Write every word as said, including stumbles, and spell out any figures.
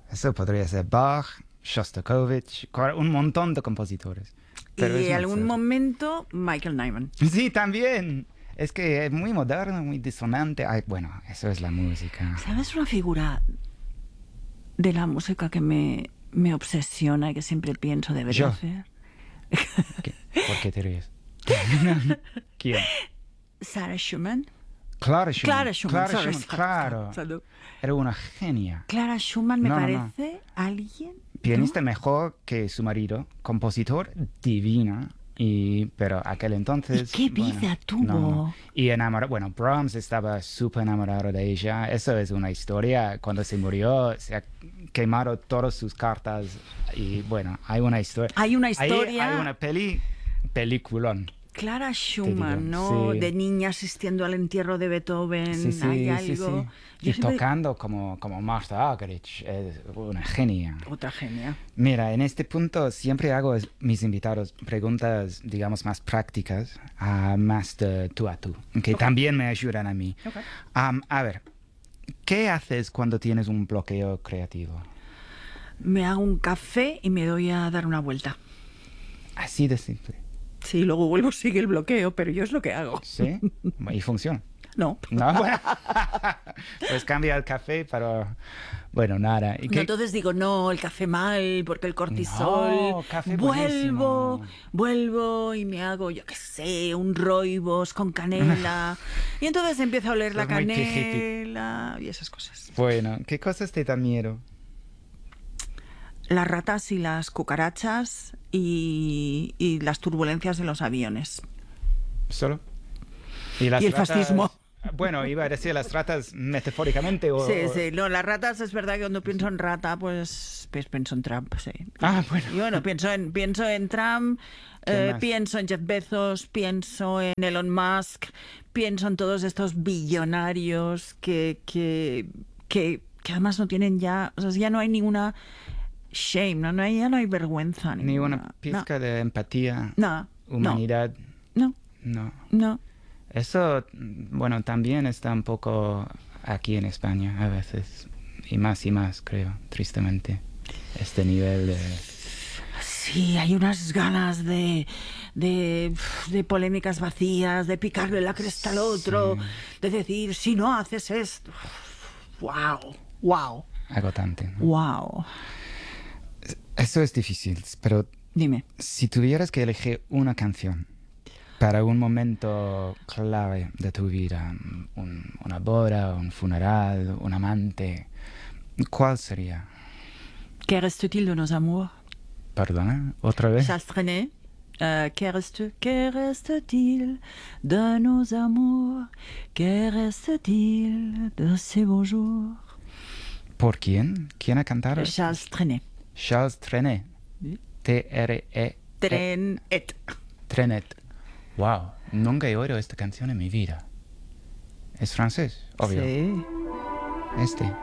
Eso podría ser Bach, Shostakovich, un montón de compositores. Pero y es en muy algún fuerte. momento Michael Nyman. Sí, también. Es que es muy moderno, muy disonante. Ay, bueno, eso es la música. ¿Sabes una figura de la música que me, me obsesiona y que siempre pienso debería Yo. hacer? ¿Qué? ¿Por qué te ríes? ¿Quién? Sarah Schumann. Clara Schumann. Clara Schumann, Clara sorry, Schumann, sorry, claro. sorry. Era una genia. Clara Schumann me No, no, no. parece alguien... Pianista ¿no? mejor que su marido, compositor divina, y, pero aquel entonces... ¿Y qué bueno, vida tuvo? no, no. Y enamorado, bueno, Brahms estaba súper enamorado de ella, eso es una historia, cuando se murió se ha quemado todas sus cartas y bueno, hay una historia. Hay una Hay, historia... hay una peli, peliculón. Clara Schumann, digo, ¿no? sí. De niña asistiendo al entierro de Beethoven, Sí, sí, hay sí, algo... sí. Yo Y siempre- tocando como, como Martha Argerich, es una genia. Otra genia. Mira, en este punto siempre hago a mis invitados preguntas, digamos, más prácticas, ah, más de tú a tú, que también me ayudan a mí. Okay. Am, a ver, ¿qué haces cuando tienes un bloqueo creativo? Me hago un café y me doy a dar una vuelta. Así de simple. Sí, luego vuelvo, sigue el bloqueo, pero yo es lo que hago. ¿Sí? Y funciona. No. No, bueno. Pues cambia el café, pero bueno, nada. ¿Y No, qué- entonces digo, no, el café mal, porque el cortisol. No, café vuelvo, buenísimo. vuelvo y me hago, yo qué sé, un rooibos con canela. Y entonces empiezo a oler la Sos muy hippie. canela y esas cosas. Bueno, ¿qué cosas te dan miedo? Las ratas y las cucarachas y, y las turbulencias de los aviones. ¿Solo? ¿Y, las Y el ratas- fascismo. Bueno, iba a decir las ratas metafóricamente o... Sí, sí, no, las ratas es verdad que cuando pienso en rata, pues, pues pienso en Trump, sí. Ah, bueno. Y bueno, pienso en, pienso en Trump, ¿Quién eh, más? pienso en Jeff Bezos, pienso en Elon Musk, pienso en todos estos billonarios que, que, que, que además no tienen ya, o sea, ya no hay ninguna shame, no, no hay, ya no hay vergüenza. Ni ninguna. una pizca de empatía, No, no, humanidad, no, no. no. Eso, bueno, también está un poco aquí en España a veces, y más y más, creo, tristemente, este nivel de... Sí, hay unas ganas de, de, de polémicas vacías, de picarle la cresta al otro, Sí. de decir, si no haces esto. Wow, wow, agotante, ¿no? wow. Eso es difícil, pero Dime. si tuvieras que elegir una canción para un momento clave de tu vida, un- una boda, un funeral, un amante, ¿cuál sería? Que reste-t-il de nos amours? ¿Perdona? ¿Otra vez? Charles Trenet. Euh, que reste, que reste-t-il de nos amours? Que reste-t-il de ces beaux jours? ¿Por quién? ¿Quién ha cantado? Charles Trenet. Charles Trenet. Sí. T R E Trenet. Trenet. Wow, nunca he oído esta canción en mi vida. ¿Es francés? Obvio. Sí. Este.